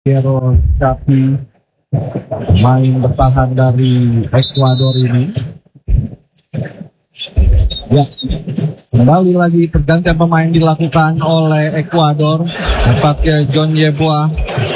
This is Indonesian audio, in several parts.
Piero Chapi, main bertahan dari Ekuador ini. Ya, kembali lagi pergantian pemain dilakukan oleh Ekuador. Nampaknya John Yeboah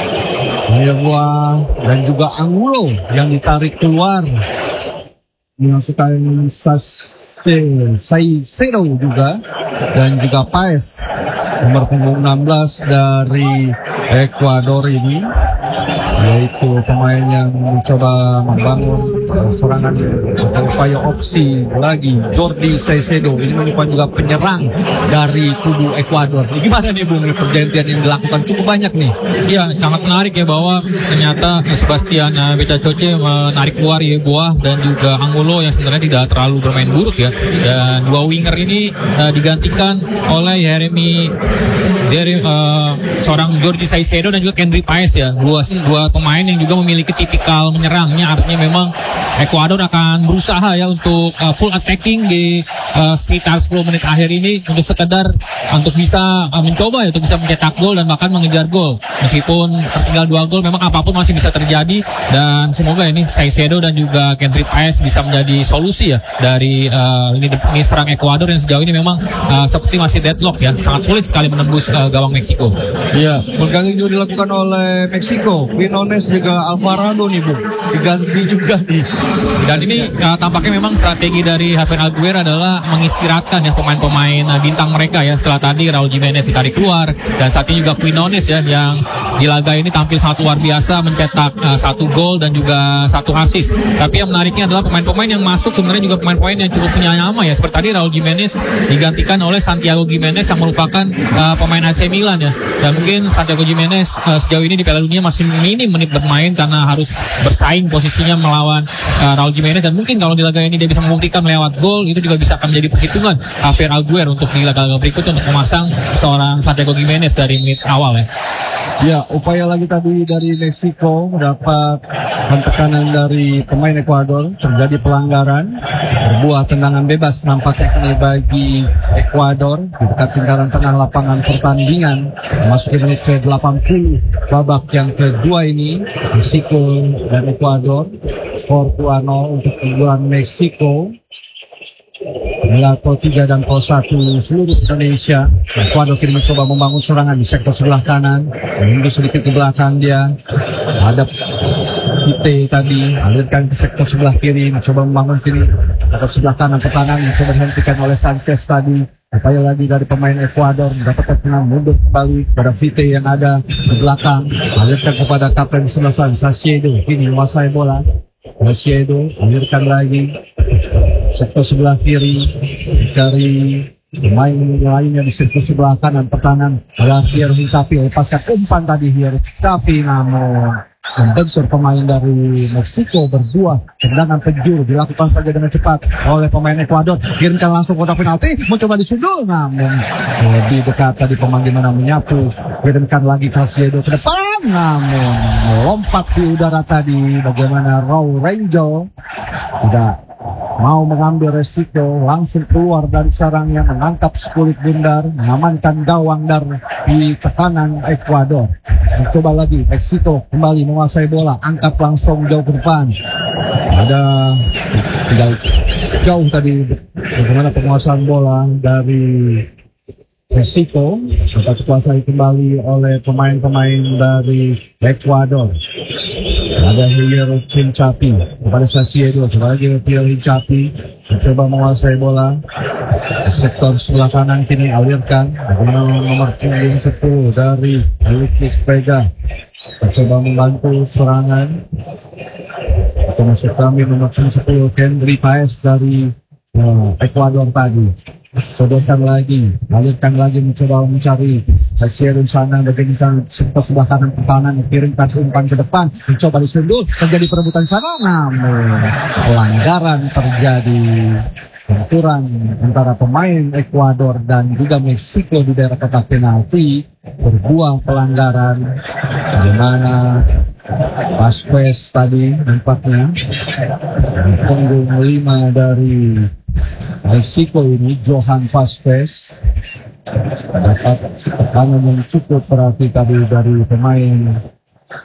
dan juga Angulo yang ditarik keluar. Dimasukkan Saicedo juga dan juga Paez nomor punggung 16 dari Ekuador ini, yaitu pemain yang mencoba membangun serangan atau upaya opsi lagi. Jordi Saicedo ini merupakan juga penyerang dari kubu Ekuador. Gimana nih Bung, pergantian yang dilakukan cukup banyak nih? Ya, sangat menarik ya bahwa ternyata Sebastian Becacoce menarik keluar Yeboah dan juga Angulo yang sebenarnya tidak terlalu bermain buruk ya. Dan dua winger ini digantikan oleh seorang Jordi Saicedo dan juga Kendry Paez ya. Dua pemain yang juga memiliki tipikal menyerangnya, artinya memang Ekuador akan berusaha ya untuk full attacking di sekitar 10 menit akhir ini untuk sekedar untuk bisa mencoba ya untuk bisa mencetak gol dan bahkan mengejar gol. Meskipun tertinggal 2 gol, memang apapun masih bisa terjadi dan semoga ini Saicedo dan juga Kendry Paez bisa menjadi solusi ya dari ini serang Ekuador yang sejauh ini memang seperti masih deadlock ya, sangat sulit sekali menembus gawang Meksiko. Iya, pergantian juga dilakukan oleh Meksiko. Quinones juga Alvarado nih Bung, diganti juga nih. Dan ini tampaknya memang strategi dari Javier Aguirre adalah mengistirahatkan ya pemain-pemain bintang mereka ya, setelah tadi Raul Jimenez ditarik keluar dan saat ini juga Quinones ya yang di laga ini tampil sangat luar biasa, mencetak 1 gol dan juga 1 assist. Tapi yang menariknya adalah pemain-pemain yang masuk sebenarnya juga pemain-pemain yang cukup punya nama ya, seperti tadi Raul Jimenez digantikan oleh Santiago Gimenez yang merupakan pemain AC Milan ya. Dan mungkin Santiago Gimenez sejauh ini di Piala Dunia masih minim menit bermain karena harus bersaing posisinya melawan Raul Jimenez, dan mungkin kalau di laga ini dia bisa membuktikan lewat gol, itu juga bisa akan menjadi perhitungan Javier Aguirre untuk di laga-laga berikutnya untuk memasang seorang Santiago Gimenez dari menit awal ya. Ya, upaya lagi tadi dari Meksiko mendapat tekanan dari pemain Ekuador, terjadi pelanggaran, berbuah tendangan bebas nampaknya ini bagi Ekuador di dekat lingkaran tengah lapangan pertandingan memasuki menit ke-80 babak yang kedua ini. Meksiko dan Ekuador skor 2-0 untuk keunggulan Meksiko. Pos 3 dan pos 1 seluruh Indonesia. Ekuador kini mencoba membangun serangan di sektor sebelah kanan, menunggu sedikit ke belakang dia. Ada Vite tadi, alirkan ke sektor sebelah kiri, mencoba membangun kiri sektor sebelah kanan, pertahanan mencoba dihentikan oleh Sanchez tadi. Upaya lagi dari pemain Ekuador mendapatkan tenang, mundur kembali pada Vite yang ada di belakang, alirkan kepada kapten sebelah sana Saicedo, kini menguasai bola. Saicedo alirkan lagi sektor sebelah kiri, cari pemain lainnya di sektor sebelah kanan, pertahanan adalah Piero Hincapi, lepaskan umpan tadi Piero Hincapi, namun membentur pemain dari Meksiko. Berbuah tendangan penjuru dilakukan saja dengan cepat oleh pemain Ekuador, kirimkan langsung kotak penalti, mencoba disundul, namun lebih dekat tadi pemain dimana menyapu, kirimkan lagi Saicedo ke depan, namun melompat di udara tadi. Bagaimana Raul Rengel tidak mau mengambil resiko, langsung keluar dari sarangnya, menangkap sekulit bundar, mengamankan gawang dari tekanan Ekuador. Mencoba lagi Meksiko kembali menguasai bola, angkat langsung jauh ke depan. Ada tidak jauh tadi bagaimana penguasaan bola dari Meksiko, dapat dikuasai kembali oleh pemain-pemain dari Ekuador. Ada Piero Hincapi kepada Saicedo, coba lagi Piero Hincapi mencoba menguasai bola sektor sebelah kanan, kini alirkan bagaimana nomor punggung 10 dari Luis Vega mencoba membantu serangan. Termasuk kami nomor 10 Kendry Paez dari Ekuador tadi. Sodorkan lagi, alirkan lagi, mencoba mencari Saicedo sana, bagaimana sektor sebelah kanan pertahanan, kirimkan umpan ke depan, mencoba disundul, terjadi perebutan sana, namun pelanggaran terjadi, benturan antara pemain Ekuador dan juga Meksiko di daerah kotak penalti, berbuah pelanggaran, bagaimana Vasquez tadi nampaknya punggung 5 dari Meksiko ini, Johan Vasquez, dapat tekanan yang cukup berarti tadi dari pemain